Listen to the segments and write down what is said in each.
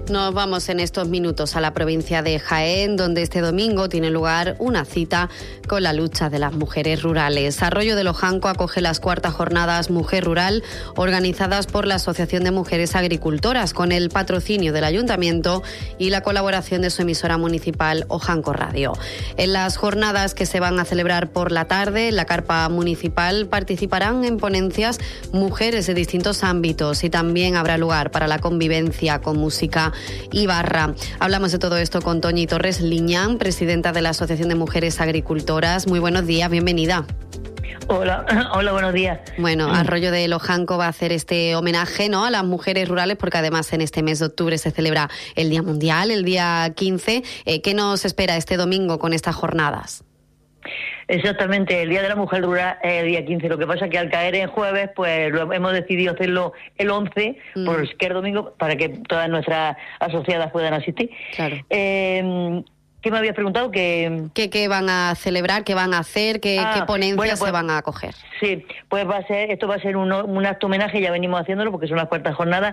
Nos vamos en estos minutos a la provincia de Jaén, donde este domingo tiene lugar una cita con la lucha de las mujeres rurales. Arroyo de Lojanco acoge las cuartas jornadas Mujer Rural, organizadas por la Asociación de Mujeres Agricultoras, con el patrocinio del Ayuntamiento y la colaboración de su emisora municipal Ojanco Radio. En las jornadas, que se van a celebrar por la tarde, en la carpa municipal participarán en ponencias mujeres de distintos ámbitos y también habrá lugar para la convivencia con música y barra. Hablamos de todo esto con Toñi Torres Liñán, presidenta de la Asociación de Mujeres Agricultoras. Muy buenos días, bienvenida. Hola, buenos días. Bueno, Arroyo de Lojanco va a hacer este homenaje, ¿no?, a las mujeres rurales, porque además en este mes de octubre se celebra el Día Mundial, el día 15. ¿Qué nos espera este domingo con estas jornadas? Exactamente, el Día de la Mujer Rural es el día 15. Lo que pasa es que al caer en jueves, pues hemos decidido hacerlo el 11, por que es domingo, para que todas nuestras asociadas puedan asistir. Claro. ¿Qué me habías preguntado? ¿Qué van a celebrar? ¿Qué van a hacer? ¿Qué ponencias se van a acoger? Sí, pues esto va a ser un acto homenaje, ya venimos haciéndolo porque son las cuartas jornadas,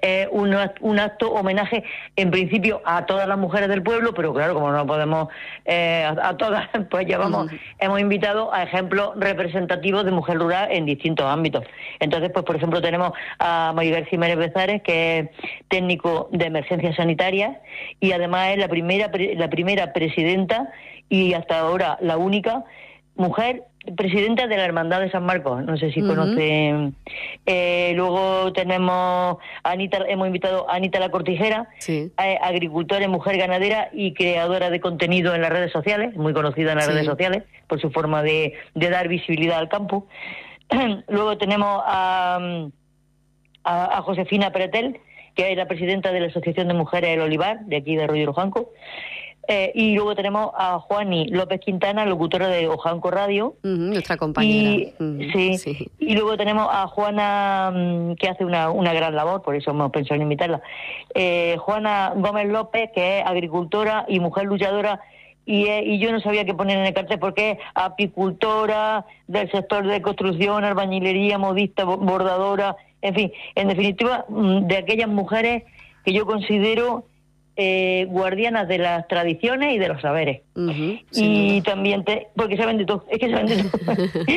un acto homenaje en principio a todas las mujeres del pueblo, pero claro, como no podemos a todas, pues ya hemos invitado a ejemplos representativos de mujer rural en distintos ámbitos. Entonces, pues por ejemplo tenemos a Maribel Jiménez Bezares, que es técnico de emergencias sanitarias y además es la primera presidenta y hasta ahora la única mujer presidenta de la Hermandad de San Marcos. No sé si conocen. Luego tenemos hemos invitado a Anita La Cortijera, sí, agricultora, mujer ganadera y creadora de contenido en las redes sociales, muy conocida en las redes sociales por su forma de dar visibilidad al campo. Luego tenemos a Josefina Pretel, que es la presidenta de la Asociación de Mujeres El Olivar, de aquí de Arroyo de Lojanco. Y luego tenemos a Juani López Quintana, locutora de Ojanco Radio. Nuestra compañera. Sí. Y luego tenemos a Juana, que hace una gran labor, por eso hemos pensado en invitarla. Juana Gómez López, que es agricultora y mujer luchadora, y yo no sabía qué poner en el cartel porque es apicultora del sector de construcción, albañilería, modista, bordadora, en fin, en definitiva, de aquellas mujeres que yo considero guardianas de las tradiciones y de los saberes. Y también porque saben de todo, es que saben de todo.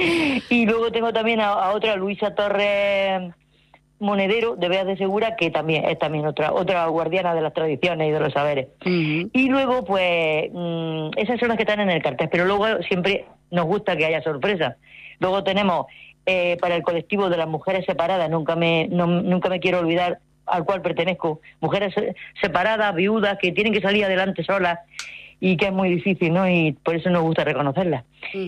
Y luego tengo también a otra, Luisa Torres Monedero, de Beas de Segura, que también es otra guardiana de las tradiciones y de los saberes. Y luego, pues, esas son las que están en el cartel, pero luego siempre nos gusta que haya sorpresas. Luego tenemos para el colectivo de las mujeres separadas, nunca me quiero olvidar, al cual pertenezco, mujeres separadas, viudas, que tienen que salir adelante solas y que es muy difícil, ¿no? Y por eso nos gusta reconocerlas.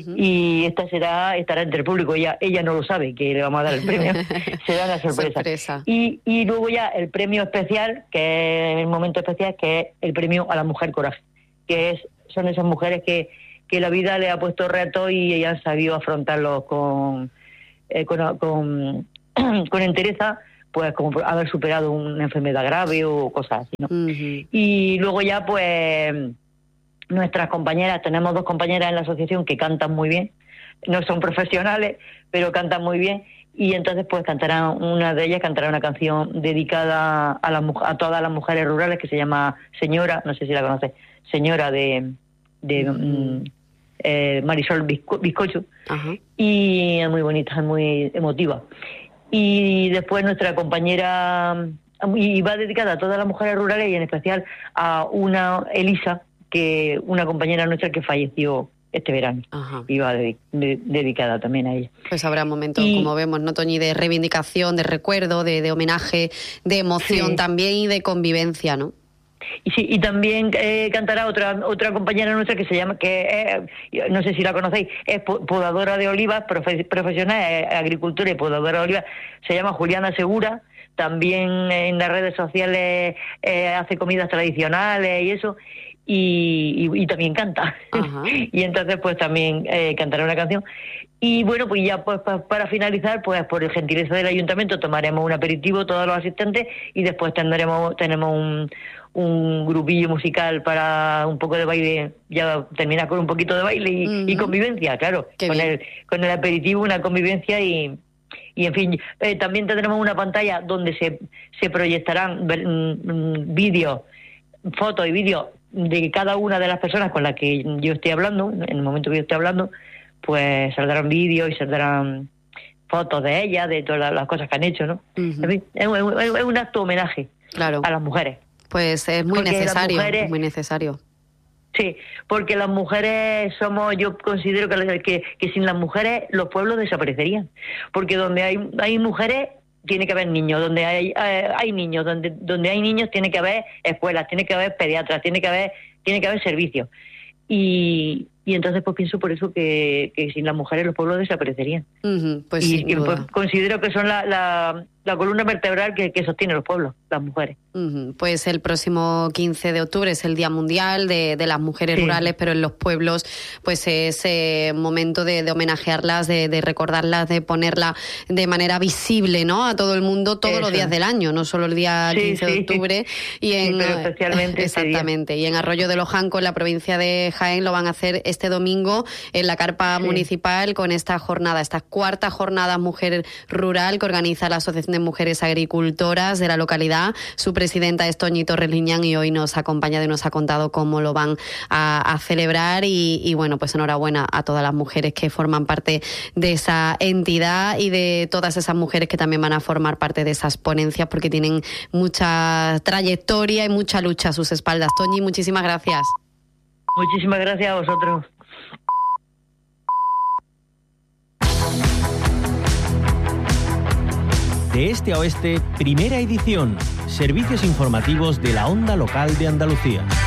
Y esta estará entre el público, ella no lo sabe que le vamos a dar el premio, será una sorpresa. Y luego ya el premio especial, que es el momento especial, que es el premio a la mujer coraje, que son esas mujeres que la vida le ha puesto retos y ellas han sabido afrontarlos con entereza, pues como haber superado una enfermedad grave o cosas así, ¿no? Y luego ya, pues, nuestras compañeras, tenemos 2 compañeras en la asociación que cantan muy bien, no son profesionales, pero cantan muy bien, y entonces pues una de ellas cantará una canción dedicada a todas las mujeres rurales, que se llama Señora, no sé si la conoces, Señora de Marisol Bizcocho, y es muy bonita, es muy emotiva. Y después nuestra compañera, y va dedicada a todas las mujeres rurales y en especial a una Elisa, que una compañera nuestra que falleció este verano. Y va dedicada también a ella. Pues habrá momentos, como vemos, ¿no, Toñi?, de reivindicación, de recuerdo, de homenaje, de emoción también y de convivencia, ¿no? Y también cantará otra compañera nuestra que se llama, no sé si la conocéis, es podadora de olivas, profesional, agricultora y podadora de olivas, se llama Juliana Segura, también en las redes sociales hace comidas tradicionales y eso, y también canta. Y entonces pues también cantará una canción. Y bueno, pues ya pues para finalizar, pues por el gentileza del ayuntamiento tomaremos un aperitivo todos los asistentes y después tenemos un grupillo musical para un poco de baile, ya terminar con un poquito de baile y convivencia, claro, con el aperitivo, una convivencia y en fin, también tendremos una pantalla donde se proyectarán vídeos, fotos y vídeos de cada una de las personas con las que yo estoy hablando. En el momento que yo estoy hablando, pues saldrán vídeos y saldrán fotos de ellas, de todas las cosas que han hecho, ¿no? En fin, es un acto homenaje a las mujeres. Pues es muy necesario, es muy necesario. Sí, porque las mujeres yo considero que sin las mujeres los pueblos desaparecerían. Porque donde hay mujeres tiene que haber niños, donde hay niños, donde hay niños tiene que haber escuelas, tiene que haber pediatras, tiene que haber servicios. Y entonces pues pienso por eso que sin las mujeres los pueblos desaparecerían. Pues considero que son la columna vertebral que sostiene los pueblos, las mujeres. Pues el próximo 15 de octubre es el Día Mundial de las Mujeres Rurales, pero en los pueblos pues es momento de homenajearlas, de recordarlas, de ponerla de manera visible, ¿no? A todo el mundo todos los días del año, no solo el día 15 de octubre. Pero especialmente exactamente. Y en Arroyo de los Jancos, en la provincia de Jaén, lo van a hacer este domingo en la carpa municipal con esta cuarta jornada Mujer Rural que organiza la Asociación de Mujeres Agricultoras de la localidad. Su presidenta es Toñi Torres Liñán y hoy nos acompaña y nos ha contado cómo lo van a celebrar y bueno, pues enhorabuena a todas las mujeres que forman parte de esa entidad y de todas esas mujeres que también van a formar parte de esas ponencias porque tienen mucha trayectoria y mucha lucha a sus espaldas. Toñi, muchísimas gracias. Muchísimas gracias a vosotros. De este a oeste, primera edición. Servicios informativos de la Onda Local de Andalucía.